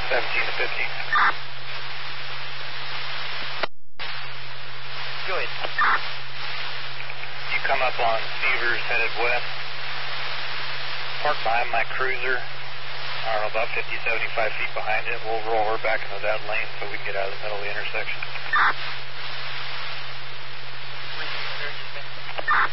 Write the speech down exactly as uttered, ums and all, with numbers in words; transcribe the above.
seventeen to fifteen. Go ahead. You come up on Severs headed west. Park behind my cruiser. I don't know, about fifty, seventy-five feet behind it. We'll roll her back into that lane so we can get out of the middle of the intersection.